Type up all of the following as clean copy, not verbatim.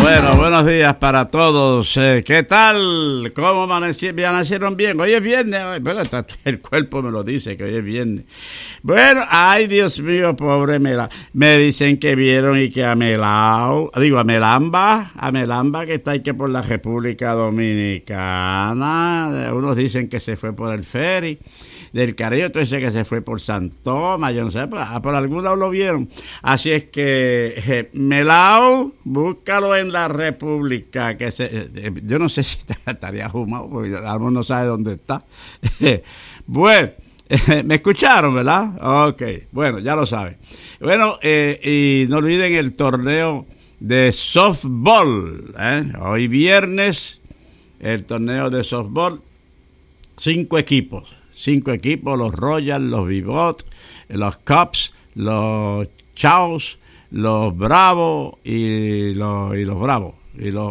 Bueno, buenos días para todos. ¿Qué tal? ¿Cómo amanecieron bien? Hoy es viernes. Bueno, el cuerpo me lo dice que hoy es viernes. Bueno, ay, Dios mío, pobre Melamba. Me dicen que vieron y que a Melamba, que está aquí por la República Dominicana. Unos dicen que se fue por el ferry del Caribe, otros dicen que se fue por San Tomás, yo no sé, por algún lado lo vieron. Así es que Melao, búscalo en la República, que yo no sé si estaría fumado, porque alguno no sabe dónde está. Bueno, me escucharon, ¿verdad? Ok, bueno, ya lo saben. Bueno, y no olviden el torneo de softball, hoy viernes, el torneo de softball, 5 equipos, los Royals, los Vivot, los Cubs, los Chaos, los Bravos y los Bravos y los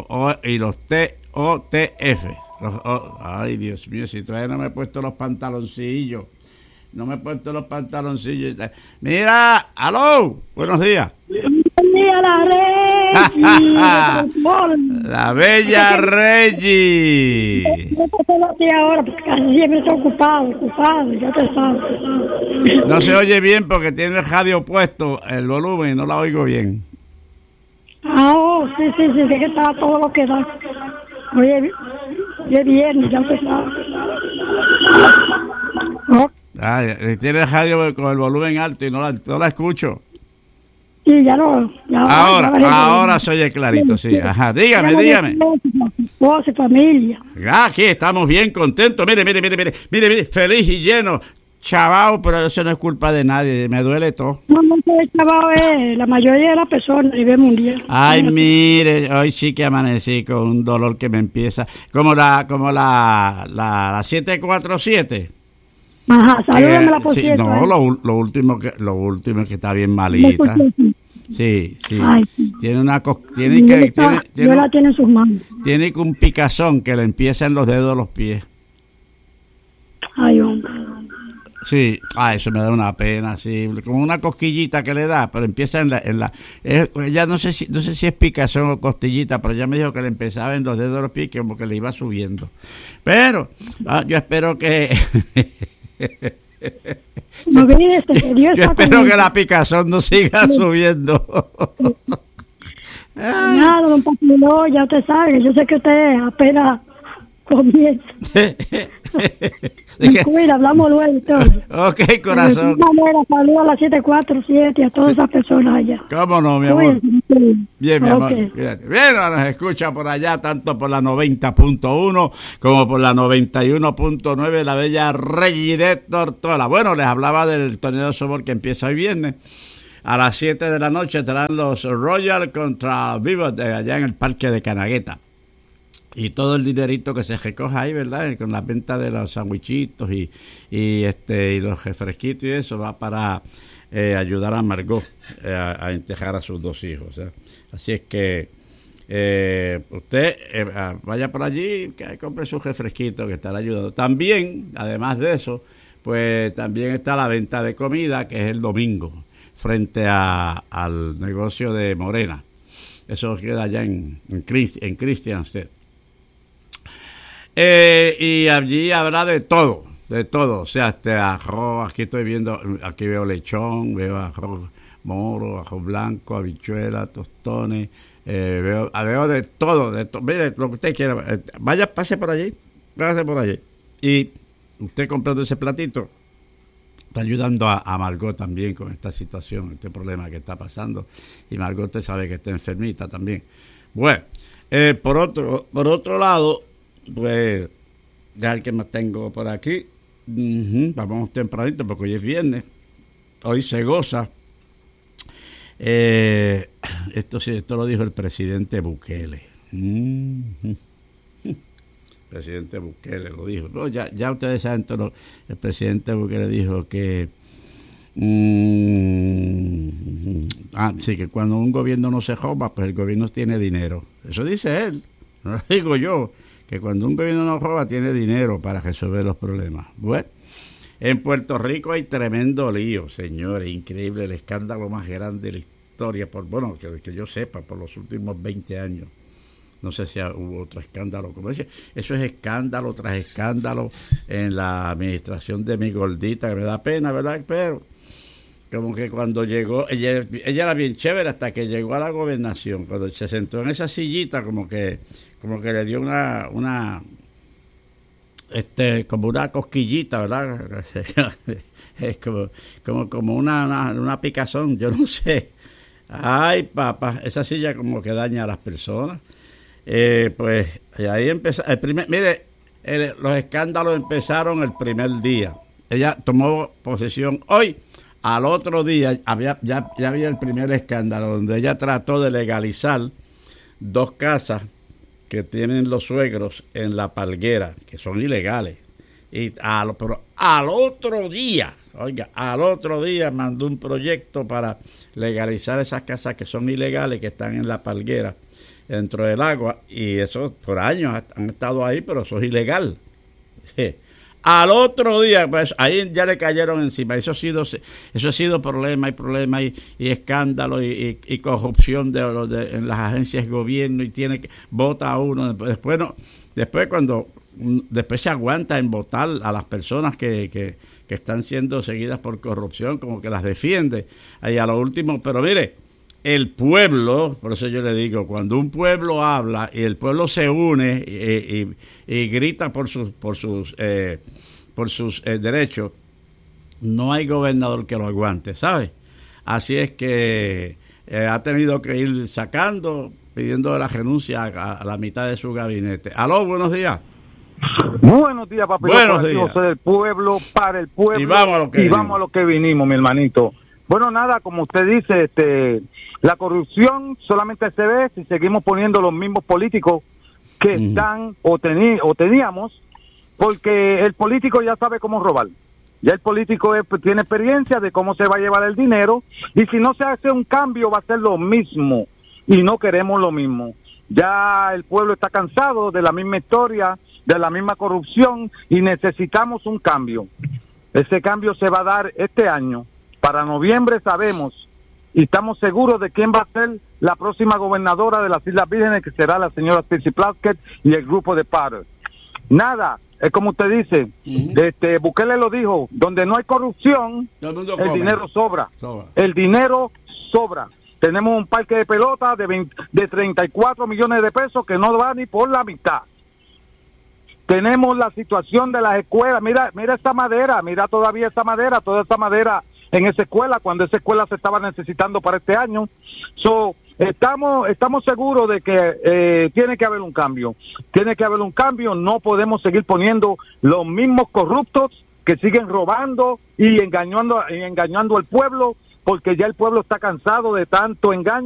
TOTF. Ay, Dios mío, si todavía no me he puesto los pantaloncillos. Mira, aló, buenos días. Buenos días, la Reggie. La bella Reggie. No te puedo decir ahora porque casi siempre estoy ocupado, ya te sabes. No se oye bien porque tiene el radio puesto, el volumen, y no la oigo bien. Sí, que está todo lo que da. Oye, es viernes, ya te sabes. Tiene el radio con el volumen alto y no la escucho. Sí, ya no. Ahora se oye clarito, sí. Ajá, dígame. Esposa, familia. Aquí estamos bien contentos. Mire, feliz y lleno. Chavao, pero eso no es culpa de nadie, me duele todo. No, chavao es la mayoría de las personas a nivel mundial. Ay, mire, hoy sí que amanecí con un dolor que me empieza, como la 747. Ajá, salúdamela por cierto. No, lo último es que está bien malita. Sí. Ay, sí. Tiene una la tiene en sus manos. Tiene un picazón que le empieza en los dedos de los pies. Ay, hombre. Sí, eso me da una pena, sí, como una cosquillita que le da, pero empieza en la ya no sé si es picazón o costillita, pero ya me dijo que le empezaba en los dedos de los pies, como que le iba subiendo. Pero yo espero que yo espero que la picazón no siga subiendo. Nada, don Papilo, ya usted sabe, yo sé que usted apenas comienza. Cuida, hablamos luego. Ok, corazón. Saludos a la 747 y a todas esas personas allá. ¿Cómo no, mi amor? Bien, mi amor. Okay. Bien, nos escucha por allá, tanto por la 90.1 como por la 91.9, la bella Reggie de Tortola. Bueno, les hablaba del torneo de softball que empieza hoy viernes. A las 7 de la noche estarán los Royals contra Vivos allá en el Parque de Canagueta. Y todo el dinerito que se recoja ahí, ¿verdad? Con la venta de los sandwichitos y los refresquitos y eso va para ayudar a Margot a enterrar a sus 2 hijos. Así es que usted vaya por allí, que compre su refresquito que estará ayudando. También, además de eso, pues también está la venta de comida, que es el domingo, frente al negocio de Morena. Eso queda allá en Christiansted. Y allí habrá de todo, o sea, arroz, aquí veo lechón, veo arroz moro, arroz blanco, habichuela, tostones, veo de todo, mire, lo que usted quiera, pase por allí, y usted comprando ese platito, está ayudando a Margot también con esta situación, este problema que está pasando, y Margot usted sabe que está enfermita también. Bueno, por otro lado, pues ya el que más tengo por aquí, vamos tempranito porque hoy es viernes, hoy se goza. Esto lo dijo el presidente Bukele. Presidente Bukele lo dijo. No, ya ustedes saben todo. El presidente Bukele dijo que sí, que cuando un gobierno no se roba, pues el gobierno tiene dinero. Eso dice él, no lo digo yo. Que cuando un gobierno no roba, tiene dinero para resolver los problemas. Bueno, en Puerto Rico hay tremendo lío, señores, increíble, el escándalo más grande de la historia, que yo sepa, por los últimos 20 años. No sé si hubo otro escándalo, como dice, eso es escándalo tras escándalo en la administración de mi gordita, que me da pena, ¿verdad? Pero como que cuando llegó, ella era bien chévere hasta que llegó a la gobernación, cuando se sentó en esa sillita, como que le dio como una cosquillita, ¿verdad? Es como una picazón, yo no sé. Ay, papá, esa silla como que daña a las personas. Pues ahí empezó. Los escándalos empezaron el primer día. Ella tomó posesión hoy. Al otro día ya había el primer escándalo donde ella trató de legalizar 2 casas que tienen los suegros en La Palguera, que son ilegales. Pero al otro día mandó un proyecto para legalizar esas casas que son ilegales, que están en La Palguera, dentro del agua, y eso por años han estado ahí, pero eso es ilegal. Al otro día, pues ahí ya le cayeron encima. Eso ha sido problema y escándalo y corrupción en las agencias de gobierno, y vota a uno. Después se aguanta en votar a las personas que están siendo seguidas por corrupción, como que las defiende. Ahí a lo último, pero mire, el pueblo, por eso yo le digo, cuando un pueblo habla y el pueblo se une y grita por sus derechos, no hay gobernador que lo aguante, ¿sabe? Así es que ha tenido que ir pidiendo la renuncia a la mitad de su gabinete. Aló, buenos días. Buenos días, papi. Buenos días. Soy del pueblo, para el pueblo, y vamos a lo que vinimos, mi hermanito. Bueno, nada, como usted dice, la corrupción solamente se ve si seguimos poniendo los mismos políticos que están o teníamos, porque el político ya sabe cómo robar. Ya el político tiene experiencia de cómo se va a llevar el dinero, y si no se hace un cambio va a ser lo mismo, y no queremos lo mismo. Ya el pueblo está cansado de la misma historia, de la misma corrupción, y necesitamos un cambio. Ese cambio se va a dar este año. Para noviembre sabemos y estamos seguros de quién va a ser la próxima gobernadora de las Islas Vírgenes, que será la señora Stacey Plaskett y el grupo de Potter. Nada, es como usted dice, Bukele lo dijo, donde no hay corrupción, el dinero sobra. El dinero sobra. Tenemos un parque de pelota de 34 millones de pesos que no va ni por la mitad. Tenemos la situación de las escuelas. Mira esta madera, toda esta madera en esa escuela, cuando esa escuela se estaba necesitando para este año. Estamos seguros de que tiene que haber un cambio. No podemos seguir poniendo los mismos corruptos que siguen robando y engañando al pueblo, porque ya el pueblo está cansado de tanto engaño.